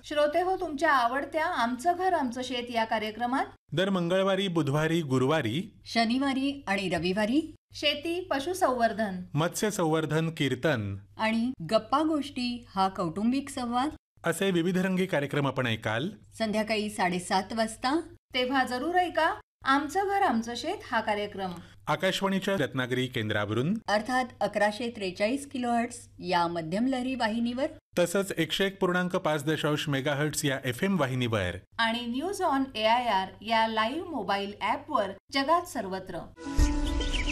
श्रोते हो, तुमच्या आवडत्या आमचं घर आमचं शेत या कार्यक्रमात दर मंगळवारी, बुधवारी, गुरुवारी, शनिवारी आणि रविवारी शेती, पशुसंवर्धन, मत्स्य संवर्धन, कीर्तन आणि गप्पा गोष्टी हा कौटुंबिक संवाद असे विविधरंगी कार्यक्रम आपण ऐकाल. संध्याकाळी 7:30 वाजता. तेव्हा जरूर ऐका आमचं घर आमचं शेत हा कार्यक्रम आकाशवाणीच्या रत्नागिरी केंद्रावरून, अर्थात 1143 किलोहर्ट्झ या मध्यम लहरी वाहिनीवर, तसंच 101.5 मेगाहर्ट्झ या FM वाहिनीवर आणि न्यूज ऑन AIR या लाईव्ह मोबाईल ॲपवर जगात सर्वत्र.